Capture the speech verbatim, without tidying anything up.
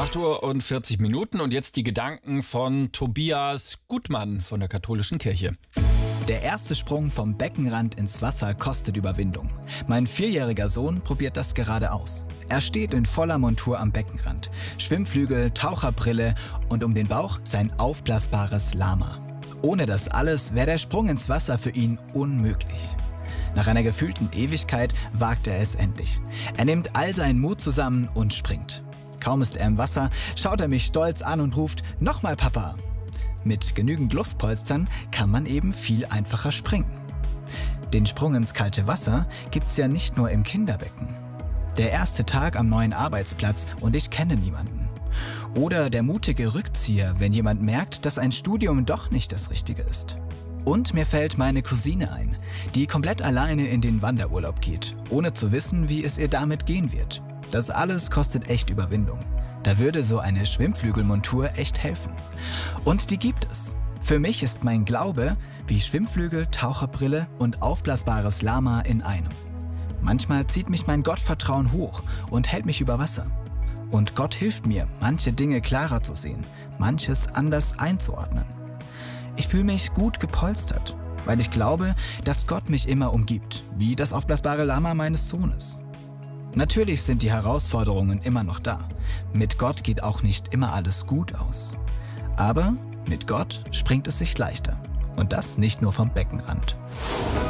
acht Uhr und vierzig Minuten und jetzt die Gedanken von Tobias Gutmann von der katholischen Kirche. Der erste Sprung vom Beckenrand ins Wasser kostet Überwindung. Mein vierjähriger Sohn probiert das gerade aus. Er steht in voller Montur am Beckenrand. Schwimmflügel, Taucherbrille und um den Bauch sein aufblasbares Lama. Ohne das alles wäre der Sprung ins Wasser für ihn unmöglich. Nach einer gefühlten Ewigkeit wagt er es endlich. Er nimmt all seinen Mut zusammen und springt. Kaum ist er im Wasser, schaut er mich stolz an und ruft: „Nochmal, Papa!" Mit genügend Luftpolstern kann man eben viel einfacher springen. Den Sprung ins kalte Wasser gibt's ja nicht nur im Kinderbecken. Der erste Tag am neuen Arbeitsplatz und ich kenne niemanden. Oder der mutige Rückzieher, wenn jemand merkt, dass ein Studium doch nicht das Richtige ist. Und mir fällt meine Cousine ein, die komplett alleine in den Wanderurlaub geht, ohne zu wissen, wie es ihr damit gehen wird. Das alles kostet echt Überwindung. Da würde so eine Schwimmflügelmontur echt helfen. Und die gibt es. Für mich ist mein Glaube wie Schwimmflügel, Taucherbrille und aufblasbares Lama in einem. Manchmal zieht mich mein Gottvertrauen hoch und hält mich über Wasser. Und Gott hilft mir, manche Dinge klarer zu sehen, manches anders einzuordnen. Ich fühle mich gut gepolstert, weil ich glaube, dass Gott mich immer umgibt, wie das aufblasbare Lama meines Sohnes. Natürlich sind die Herausforderungen immer noch da. Mit Gott geht auch nicht immer alles gut aus. Aber mit Gott springt es sich leichter. Und das nicht nur vom Beckenrand.